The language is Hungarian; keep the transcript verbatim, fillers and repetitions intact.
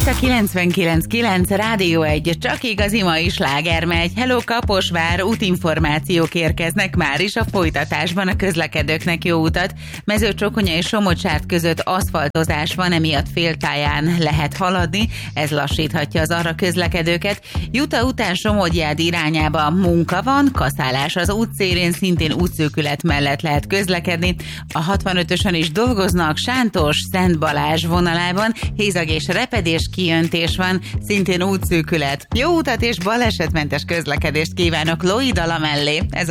Itt a kilencvenkilenc kilenc Rádió egy, csak igazi mai sláger megy. Hello Kaposvár, útinformációk érkeznek már is a folytatásban, a közlekedőknek jó utat. Mezőcsokonya és Somogysárt között aszfaltozás van, emiatt félpályán lehet haladni, ez lassíthatja az arra közlekedőket. Juta után Somogyjárd irányába munka van, kaszálás az útszélén, szintén útszűkület mellett lehet közlekedni. A hatvanötösen is dolgoznak, Sántos, Szent Balázs vonalában, hézag és repedés, kijöntés van, szintén útszűkület. Jó utat és balesetmentes közlekedést kívánok Lói dala mellé. Ez